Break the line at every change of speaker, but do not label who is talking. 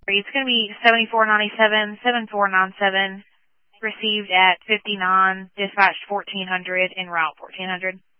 It's going to be 7497, 7497, received at 59, dispatched 1400, en route 1400.